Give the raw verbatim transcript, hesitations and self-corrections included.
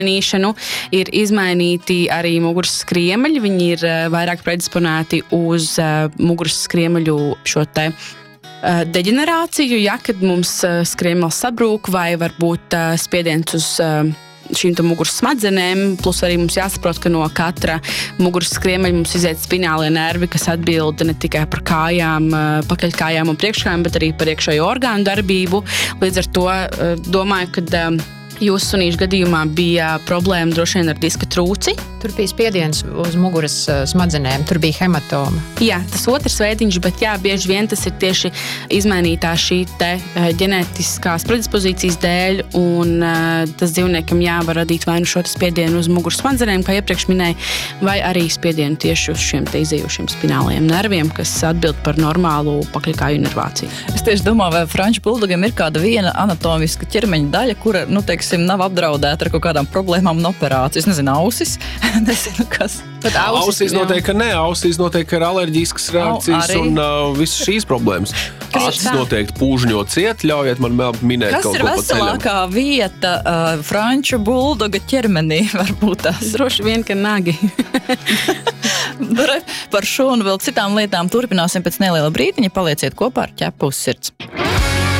Nīšanu, ir izmainīti arī muguras skriemeļi, viņi ir vairāk predisponēti uz muguras skriemeļu šo te deģenerāciju, ja, kad mums skriemelis sabrūk vai varbūt spiediens uz šīm te muguras smadzenēm, plus arī mums jāsaprot, ka no katra muguras skriemeļa mums iziet spinālie nervi, kas atbild ne tikai par kājām, pakaļkājām un priekškājām, bet arī par iekšējo orgānu darbību. Līdz ar to domāju, ka jūsu sunīšu gadījumā bija problēma droši vien ar diska trūci. Tur bija spiediens uz muguras smadzenēm, tur bija hematoma. Jā, tas otrs veidiņš, bet jā, bieži vien tas ir tieši izmainītā šī te ģenētiskās predispozīcijas dēļ, un tas dzīvniekam jā, var radīt vai nu šo spiedienu uz muguras smadzenēm, kā iepriekš minēju, vai arī spiedienu tieši uz šiem te izējušiem spinālajiem nerviem, kas atbild par normālu pakaļkāju inervāciju. Es tieši domāju, vai franču buldogam ir kāda viena anatomiska ķermeņa daļa, kura, nu, teiksim, nav apdraudēta ar kaut kādām problēmām un operāciju. Es nezinu, ausis, nezinu, kas. Bet ausis, ausīs noteikti, ka ne, ausīs noteikti ir alerģiskas reakcijas arī. Un uh, visas šīs problēmas. Acis noteikti pūžņo ciet, ļaujiet man vēl minēt kas kaut ir ko pa ceļam. veselākā vieta uh, franču buldoga ķermenī, varbūt tās? Droši vien, ka nagi. Par šo un vēl citām lietām turpināsim pēc neliela brīdiņa. Palieciet kopā ar Ķepu uz sirds.